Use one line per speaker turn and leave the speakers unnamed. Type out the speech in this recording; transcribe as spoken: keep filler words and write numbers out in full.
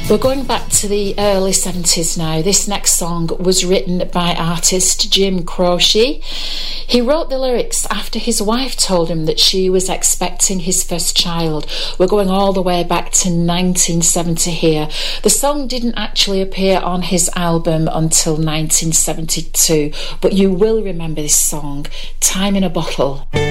We're going back to the early seventies now. This next song was written by artist Jim Croce. He wrote the lyrics after his wife told him that she was expecting his first child. We're going all the way back to nineteen seventy here. The song didn't actually appear on his album until nineteen seventy-two, but you will remember this song, Time in a Bottle.